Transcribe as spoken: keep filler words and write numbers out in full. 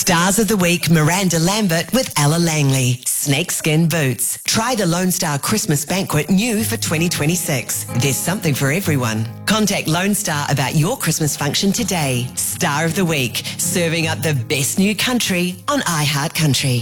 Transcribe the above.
Stars of the Week, Miranda Lambert with Ella Langley. Snakeskin boots. Try the Lone Star Christmas Banquet new for twenty twenty-six. There's something for everyone. Contact Lone Star about your Christmas function today. Star of the Week, serving up the best new country on iHeart Country.